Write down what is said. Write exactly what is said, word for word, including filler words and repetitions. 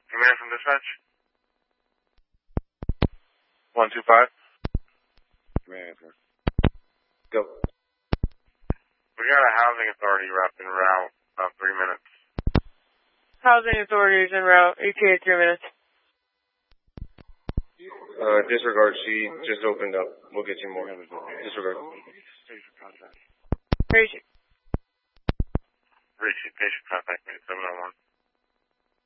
Command from dispatch. one two five. Command, sir. Go. We got a housing authority rep en route, about three minutes. Housing authorities en route, E T A three minutes. Uh, disregard, she just opened up. We'll get you more. Disregard.